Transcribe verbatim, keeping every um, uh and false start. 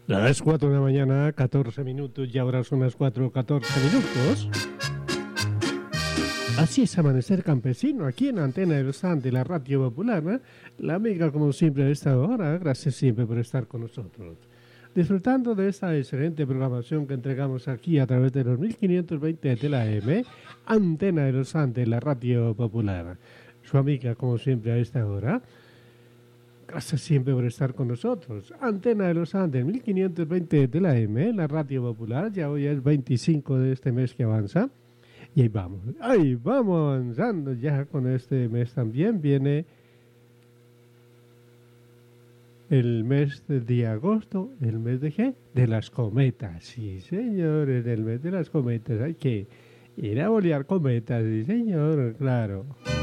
Las cuatro de la mañana, catorce minutos, y ahora son las cuatro, catorce minutos. Así es Amanecer Campesino, aquí en Antena de los Andes, la radio popular, ¿eh? La amiga como siempre a esta hora, gracias siempre por estar con nosotros. Disfrutando de esta excelente programación que entregamos aquí a través de los mil quinientos veinte de la A M, Antena de los Andes, la radio popular. Su amiga como siempre a esta hora. Gracias siempre por estar con nosotros. Antena de los Andes, mil quinientos veinte de la A M, la radio popular. Ya hoy es veinticinco de este mes que avanza. Y ahí vamos, ahí vamos avanzando ya con este mes también. Viene el mes de agosto, el mes de qué? De las cometas. Sí, señores, el mes de las cometas. Hay que ir a bolear cometas, sí, señor, claro.